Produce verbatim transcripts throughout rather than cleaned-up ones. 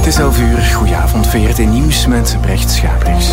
Het is elf uur. Goedenavond, V R T Nieuws met Brecht Schaapers.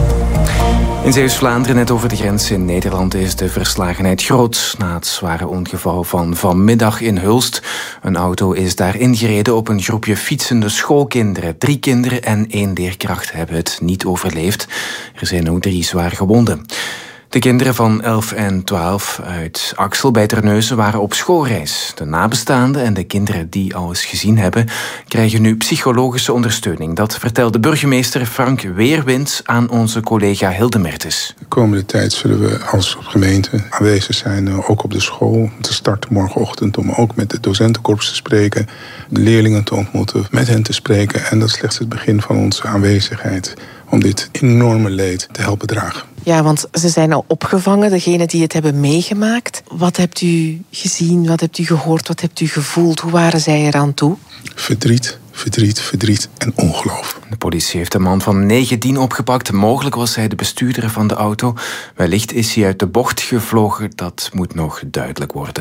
In Zeeuws-Vlaanderen, net over de grens in Nederland, is de verslagenheid groot na het zware ongeval van vanmiddag in Hulst. Een auto is daar ingereden op een groepje fietsende schoolkinderen. Drie kinderen en één leerkracht hebben het niet overleefd. Er zijn ook drie zwaar gewonden. De kinderen van elf en twaalf uit Axel bij Terneuzen waren op schoolreis. De nabestaanden en de kinderen die al eens gezien hebben, krijgen nu psychologische ondersteuning. Dat vertelde burgemeester Frank Weerwind aan onze collega Hilde Mertens. De komende tijd zullen we als gemeente aanwezig zijn, ook op de school. Te starten morgenochtend om ook met de docentenkorps te spreken, de leerlingen te ontmoeten, met hen te spreken. En dat is slechts het begin van onze aanwezigheid om dit enorme leed te helpen dragen. Ja, want ze zijn al opgevangen, degenen die het hebben meegemaakt. Wat hebt u gezien, wat hebt u gehoord, wat hebt u gevoeld? Hoe waren zij eraan toe? Verdriet, verdriet, verdriet en ongeloof. De politie heeft een man van negentien opgepakt. Mogelijk was hij de bestuurder van de auto. Wellicht is hij uit de bocht gevlogen. Dat moet nog duidelijk worden.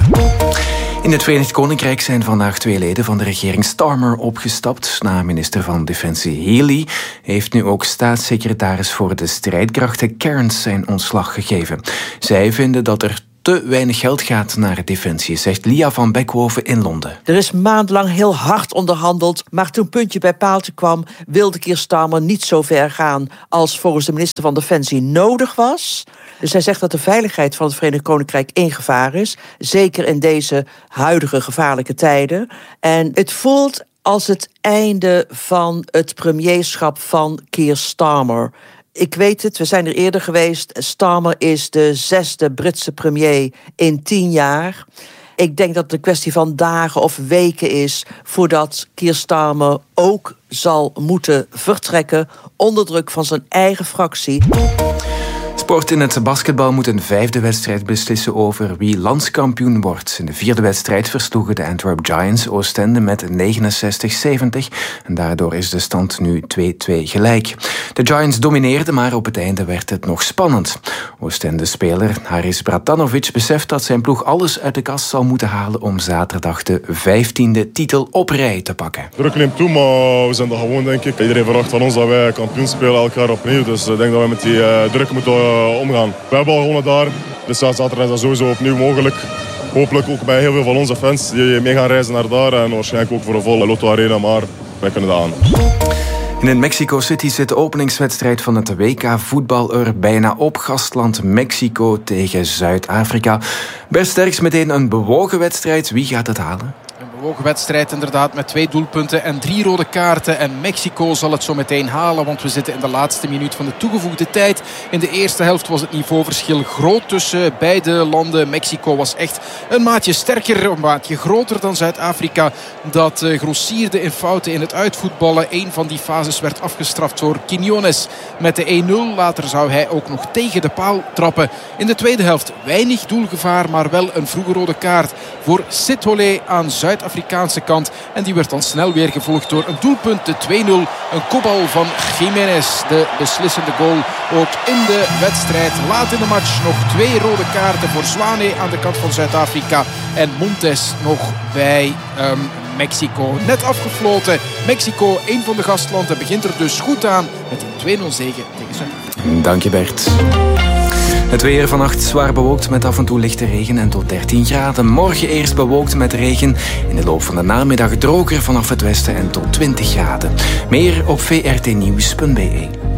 In het Verenigd Koninkrijk zijn vandaag twee leden van de regering Starmer opgestapt. Na minister van Defensie Healy heeft nu ook staatssecretaris voor de strijdkrachten Cairns zijn ontslag gegeven. Zij vinden dat er te weinig geld gaat naar Defensie, zegt Lia van Beckhoven in Londen. Er is maandenlang heel hard onderhandeld, maar toen puntje bij paaltje kwam, wilde Keir Starmer niet zo ver gaan als volgens de minister van Defensie nodig was. Dus hij zegt dat de veiligheid van het Verenigd Koninkrijk in gevaar is, zeker in deze huidige gevaarlijke tijden. En het voelt als het einde van het premierschap van Keir Starmer. Ik weet het, we zijn er eerder geweest. Starmer is de zesde Britse premier in tien jaar. Ik denk dat het een kwestie van dagen of weken is voordat Keir Starmer ook zal moeten vertrekken onder druk van zijn eigen fractie. Sport in het basketbal moet een vijfde wedstrijd beslissen over wie landskampioen wordt. In de vierde wedstrijd versloegen de Antwerp Giants Oostende met negenenzestig zeventig. En daardoor is de stand nu twee-twee gelijk. De Giants domineerden, maar op het einde werd het nog spannend. Oostende-speler Haris Bratanovic beseft dat zijn ploeg alles uit de kast zal moeten halen om zaterdag de vijftiende titel op rij te pakken. Druk neemt toe, maar we zijn er gewoon, denk ik. Iedereen verwacht van ons dat wij kampioen spelen elk jaar opnieuw. Dus ik denk dat we met die uh, druk moeten uh, omgaan. We hebben al gewonnen daar, dus zaterdag is dat sowieso opnieuw mogelijk. Hopelijk ook bij heel veel van onze fans die mee gaan reizen naar daar en waarschijnlijk ook voor een volle Lotto Arena, maar wij kunnen dat aan. In Mexico City zit de openingswedstrijd van het W K voetbal er bijna op. Gastland Mexico tegen Zuid-Afrika. Bert Sterks, meteen een bewogen wedstrijd. Wie gaat het halen? Een bewogen wedstrijd inderdaad met twee doelpunten en drie rode kaarten. En Mexico zal het zo meteen halen, want we zitten in de laatste minuut van de toegevoegde tijd. In de eerste helft was het niveauverschil groot tussen beide landen. Mexico was echt een maatje sterker, een maatje groter dan Zuid-Afrika. Dat uh, grossierde in fouten in het uitvoetballen. Eén van die fases werd afgestraft door Quiñones met de één nul. Later zou hij ook nog tegen de paal trappen. In de tweede helft weinig doelgevaar, maar wel een vroege rode kaart voor Sithole aan Zuid-Afrikaanse kant. En die werd dan snel weer gevolgd door een doelpunt, de twee nul. Een kopbal van Jiménez, de beslissende goal ook in de wedstrijd. Laat in de match nog twee rode kaarten voor Zwane aan de kant van Zuid-Afrika. En Montes nog bij um, Mexico. Net afgefloten. Mexico, een van de gastlanden, begint er dus goed aan met een twee nul zege tegen Zuid-Afrika. Dank je, Bert. Het weer vannacht zwaar bewolkt met af en toe lichte regen en tot dertien graden. Morgen eerst bewolkt met regen. In de loop van de namiddag droger vanaf het westen en tot twintig graden. Meer op v r t nieuws punt b e.